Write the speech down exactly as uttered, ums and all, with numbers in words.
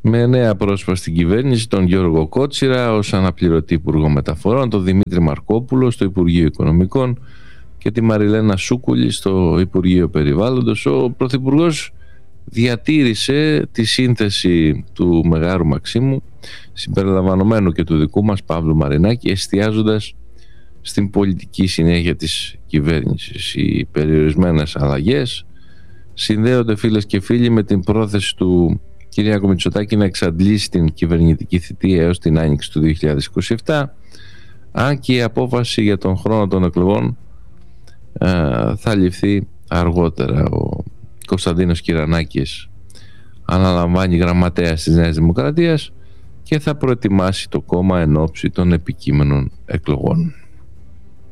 με νέα πρόσωπα στην κυβέρνηση, τον Γιώργο Κότσιρα ως αναπληρωτή Υπουργό Μεταφορών, τον Δημήτρη Μαρκόπουλο στο Υπουργείο Οικονομικών και τη Μαριλένα Σούκουλη στο Υπουργείο Περιβάλλοντος. Ο Πρωθυπουργός διατήρησε τη σύνθεση του Μεγάρου Μαξίμου, συμπεριλαμβανομένου και του δικού μας Παύλου Μαρινάκη, εστιάζοντας στην πολιτική συνέχεια της κυβέρνησης. Οι περιορισμένες αλλαγές συνδέονται, φίλες και φίλοι, με την πρόθεση του Κυριάκου Μητσοτάκη να εξαντλήσει την κυβερνητική θητεία έως την άνοιξη του δύο χιλιάδες είκοσι επτά, αν και η απόφαση για τον χρόνο των εκλογών ε, θα ληφθεί αργότερα. Ο Κωνσταντίνος Κυρανάκης αναλαμβάνει γραμματέας της Νέας Δημοκρατίας και θα προετοιμάσει το κόμμα εν ώψη των επικείμενων εκλογών.